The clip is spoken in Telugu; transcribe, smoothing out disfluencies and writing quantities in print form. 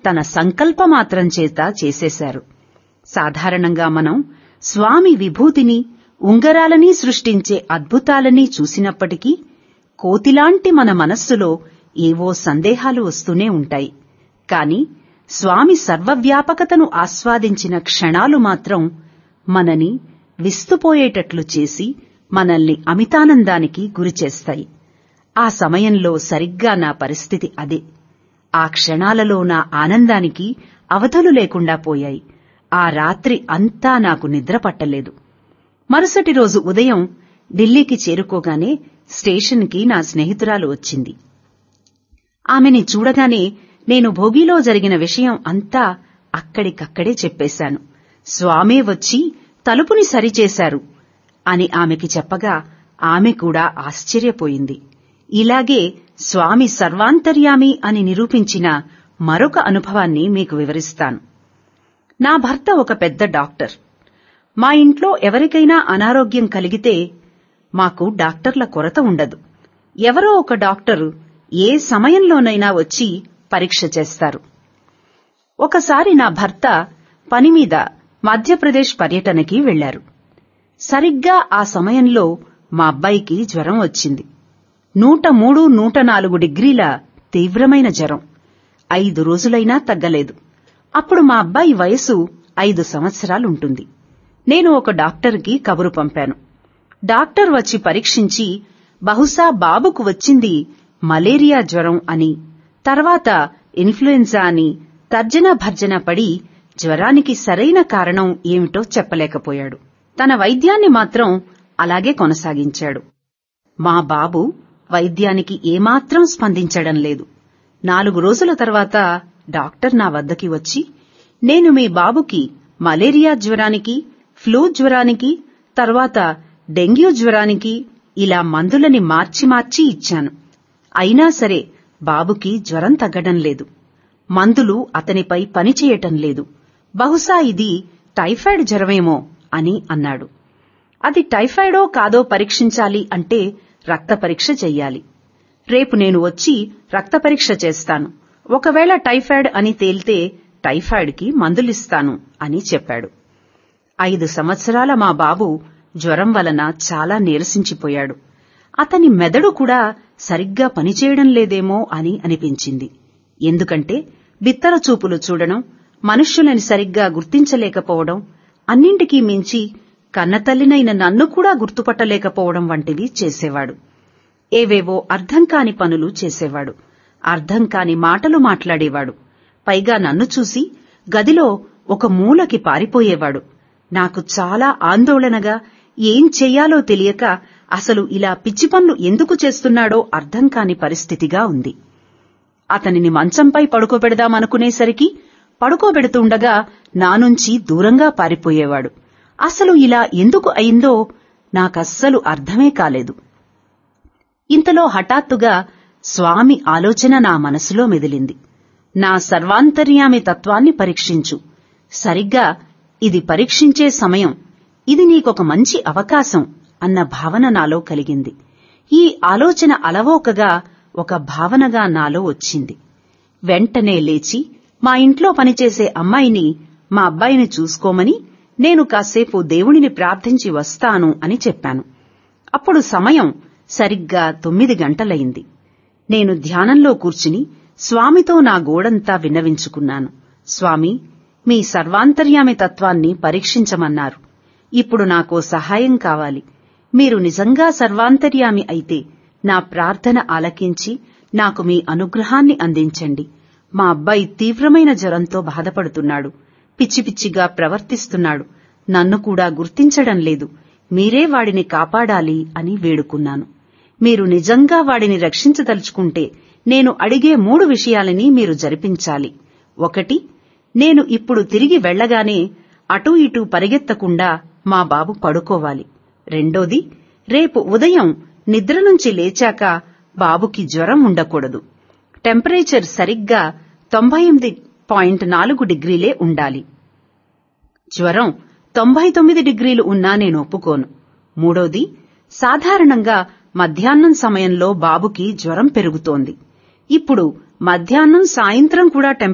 తన సంకల్పమాత్రం చేత చేసేశారు. సాధారణంగా మనం స్వామి విభూతిని, ఉంగరాలని సృష్టించే అద్భుతాలని చూసినప్పటికీ కోతిలాంటి మన మనస్సులో ఏవో సందేహాలు వస్తూనే ఉంటాయి. కాని స్వామి సర్వవ్యాపకతను ఆస్వాదించిన క్షణాలు మాత్రం మనని విస్తుపోయేటట్లు చేసి మనల్ని అమితానందానికి గురిచేస్తాయి. ఆ సమయంలో సరిగ్గా నా పరిస్థితి అదే. ఆ క్షణాలలో నా ఆనందానికి అవధులు లేకుండా పోయాయి. ఆ రాత్రి అంతా నాకు నిద్ర పట్టలేదు. మరుసటి రోజు ఉదయం ఢిల్లీకి చేరుకోగానే స్టేషన్కి నా స్నేహితురాలు వచ్చింది. ఆమెని చూడగానే నేను భోగిలో జరిగిన విషయం అంతా అక్కడికక్కడే చెప్పేశాను. స్వామే వచ్చి తలుపుని సరిచేశారు అని ఆమెకి చెప్పగా ఆమె కూడా ఆశ్చర్యపోయింది. ఇలాగే స్వామి సర్వాంతర్యామి అని నిరూపించిన మరొక అనుభవాన్ని మీకు వివరిస్తాను. నా భర్త ఒక పెద్ద డాక్టర్. మా ఇంట్లో ఎవరికైనా అనారోగ్యం కలిగితే మాకు డాక్టర్ల కొరత ఉండదు. ఎవరో ఒక డాక్టరు ఏ సమయంలోనైనా వచ్చి పరీక్ష చేస్తారు. ఒకసారి నా భర్త పనిమీద మధ్యప్రదేశ్ పర్యటనకి వెళ్లారు. సరిగ్గా ఆ సమయంలో మా అబ్బాయికి జ్వరం వచ్చింది. 103-104 డిగ్రీల తీవ్రమైన జ్వరం. 5 రోజులైనా తగ్గలేదు. అప్పుడు మా అబ్బాయి వయసు 5 సంవత్సరాలుంటుంది. నేను ఒక డాక్టర్కి కబురు పంపాను. డాక్టర్ వచ్చి పరీక్షించి బహుశా బాబుకు వచ్చింది మలేరియా జ్వరం అని, తర్వాత ఇన్ఫ్లుయెన్జా అని తర్జన భర్జన పడి జ్వరానికి సరైన కారణం ఏమిటో చెప్పలేకపోయాడు. తన వైద్యాన్ని మాత్రం అలాగే కొనసాగించాడు. మా బాబు వైద్యానికి ఏమాత్రం స్పందించడం లేదు. 4 రోజుల తర్వాత డాక్టర్ నా వద్దకి వచ్చి, నేను మీ బాబుకి మలేరియా జ్వరానికి, ఫ్లూ జ్వరానికి, తర్వాత డెంగ్యూ జ్వరానికి ఇలా మందులని మార్చి మార్చి ఇచ్చాను. అయినా సరే బాబుకి జ్వరం తగ్గడం లేదు. మందులు అతనిపై పనిచేయటం లేదు. బహుశా ఇది టైఫాయిడ్ జ్వరమేమో అని అన్నాడు. అది టైఫాయిడో కాదో పరీక్షించాలి అంటే రక్త పరీక్ష చెయ్యాలి. రేపు నేను వచ్చి రక్త పరీక్ష చేస్తాను. ఒకవేళ టైఫాయిడ్ అని తేలితే టైఫాయిడ్కి మందులిస్తాను అని చెప్పాడు. 5 సంవత్సరాల మా బాబు జ్వరం వలన చాలా నీరసించిపోయాడు. అతని మెదడు కూడా సరిగ్గా పనిచేయడం లేదేమో అని అనిపించింది. ఎందుకంటే బిత్తర చూపులు చూడడం, మనుష్యులని సరిగ్గా గుర్తించలేకపోవడం, అన్నింటికీ మించి కన్నతల్లినైన నన్ను కూడా గుర్తుపట్టలేకపోవడం వంటివి చేసేవాడు. ఏవేవో అర్థంకాని పనులు చేసేవాడు. అర్థంకాని మాటలు మాట్లాడేవాడు. పైగా నన్ను చూసి గదిలో ఒక మూలకి పారిపోయేవాడు. నాకు చాలా ఆందోళనగా, ఏం చెయ్యాలో తెలియక అసలు ఇలా పిచ్చి పనులు ఎందుకు చేస్తున్నాడో అర్థంకాని పరిస్థితిగా ఉంది. అతనిని మంచంపై పడుకోబెడదామనుకునేసరికి పడుకోబెడుతుండగా నా నుంచి దూరంగా పారిపోయేవాడు. అసలు ఇలా ఎందుకు అయిందో నాకస్సలు అర్థమే కాలేదు. ఇంతలో హఠాత్తుగా స్వామి ఆలోచన నా మనసులో మెదిలింది. నా సర్వాంతర్యామి తత్వాన్ని పరీక్షించు. సరిగ్గా ఇది పరీక్షించే సమయం. ఇది నీకొక మంచి అవకాశం అన్న భావన నాలో కలిగింది. ఈ ఆలోచన అలవోకగా ఒక భావనగా నాలో వచ్చింది. వెంటనే లేచి మా ఇంట్లో పనిచేసే అమ్మాయిని మా అబ్బాయిని చూసుకోమని, నేను కాసేపు దేవుడిని ప్రార్థించి వస్తాను అని చెప్పాను. అప్పుడు సమయం సరిగ్గా 9 గంటలయింది. నేను ధ్యానంలో కూర్చుని స్వామితో నా గోడంతా విన్నవించుకున్నాను. స్వామి, మీ సర్వాంతర్యామి తత్వాన్ని పరీక్షించమన్నారు. ఇప్పుడు నాకో సహాయం కావాలి. మీరు నిజంగా సర్వాంతర్యామి అయితే నా ప్రార్థన ఆలకించి నాకు మీ అనుగ్రహాన్ని అందించండి. మా అబ్బాయి తీవ్రమైన జ్వరంతో బాధపడుతున్నాడు. పిచ్చి పిచ్చిగా ప్రవర్తిస్తున్నాడు. నన్ను కూడా గుర్తించడం లేదు. మీరే వాడిని కాపాడాలి అని వేడుకున్నాను. మీరు నిజంగా వాడిని రక్షించదలుచుకుంటే నేను అడిగే 3 విషయాలని మీరు జరిపించాలి. 1, నేను ఇప్పుడు తిరిగి వెళ్లగానే అటూ ఇటూ పరిగెత్తకుండా మా బాబు పడుకోవాలి. 2, రేపు ఉదయం నిద్ర నుంచి లేచాక బాబుకి జ్వరం ఉండకూడదు. టెంపరేచర్ సరిగ్గా 98.4 డిగ్రీలే ఉండాలి. జ్వరం 99 డిగ్రీలు ఉన్నా నేను ఒప్పుకోను. 3, సాధారణంగా మధ్యాహ్నం సమయంలో బాబుకి జ్వరం పెరుగుతోంది. ఇప్పుడు మధ్యాహ్నం సాయంత్రం కూడా